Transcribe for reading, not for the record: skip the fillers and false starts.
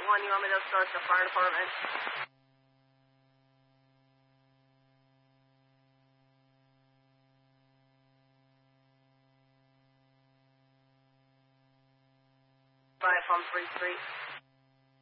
1, you want me to start the fire department? By from 3 Street.